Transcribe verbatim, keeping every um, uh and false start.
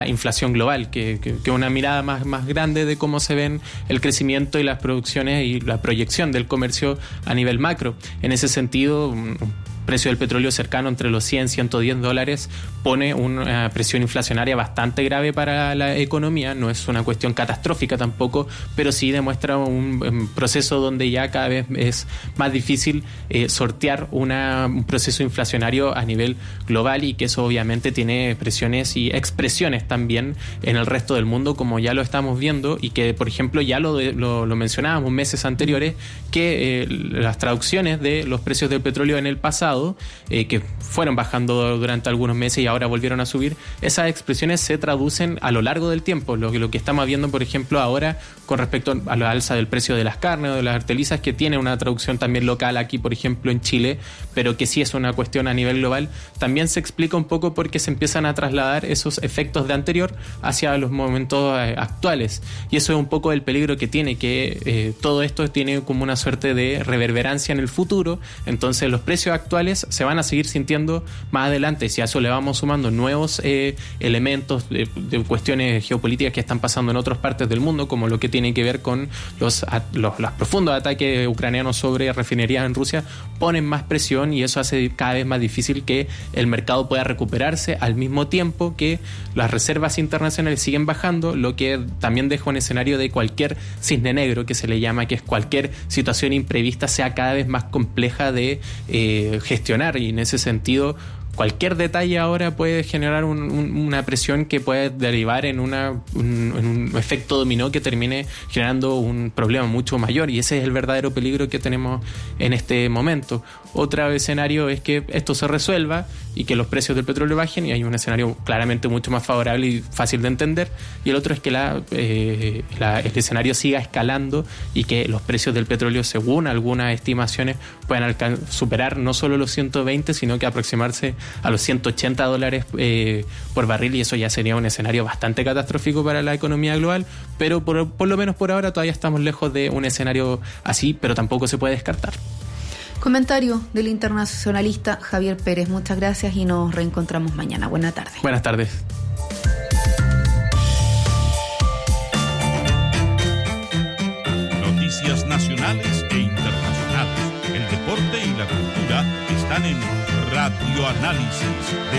inflación global, que, que, que una mirada más, más grande de cómo se ven el crecimiento y las producciones y la proyección del comercio a nivel macro. En ese sentido, un precio del petróleo cercano entre los cien y ciento diez dólares pone una presión inflacionaria bastante grave para la economía. No es una cuestión catastrófica tampoco, pero sí demuestra un, un proceso donde ya cada vez es más difícil eh, sortear una, un proceso inflacionario a nivel global, y que eso obviamente tiene presiones y expresiones también en el resto del mundo, como ya lo estamos viendo, y que por ejemplo ya lo, lo, lo mencionábamos meses anteriores, que eh, las traducciones de los precios del petróleo en el pasado, eh, que fueron bajando durante algunos meses y ahora volvieron a subir, esas expresiones se traducen a lo largo del tiempo. Lo, lo que estamos viendo, por ejemplo, ahora con respecto a la alza del precio de las carnes o de las hortalizas, que tiene una traducción también local aquí, por ejemplo, en Chile, pero que sí es una cuestión a nivel global, también se explica un poco porque se empiezan a trasladar esos efectos de anterior hacia los momentos eh, actuales. Y eso es un poco el peligro que tiene, que eh, todo esto tiene como una suerte de reverberancia en el futuro. Entonces los precios actuales se van a seguir sintiendo más adelante. Si a eso le vamos sumando nuevos eh, elementos de, de cuestiones geopolíticas que están pasando en otras partes del mundo, como lo que tiene que ver con los, los, los profundos ataques ucranianos sobre refinerías en Rusia, ponen más presión, y eso hace cada vez más difícil que el mercado pueda recuperarse, al mismo tiempo que las reservas internacionales siguen bajando, lo que también deja un escenario de cualquier cisne negro, que se le llama, que es cualquier situación imprevista sea cada vez más compleja de eh, gestionar, y en ese sentido cualquier detalle ahora puede generar un, un, una presión que puede derivar en, una, un, en un efecto dominó que termine generando un problema mucho mayor, y ese es el verdadero peligro que tenemos en este momento. Otro escenario es que esto se resuelva y que los precios del petróleo bajen, y hay un escenario claramente mucho más favorable y fácil de entender, y el otro es que la, eh, la, el escenario siga escalando y que los precios del petróleo, según algunas estimaciones, puedan alcan- superar no solo los ciento veinte, sino que aproximarse a los ciento ochenta dólares eh, por barril, y eso ya sería un escenario bastante catastrófico para la economía global, pero por, por lo menos por ahora todavía estamos lejos de un escenario así, pero tampoco se puede descartar. Comentario del internacionalista Javier Pérez. Muchas gracias y nos reencontramos mañana. Buenas tardes. Buenas tardes. Noticias nacionales e internacionales. El deporte y la cultura están en Radio Análisis de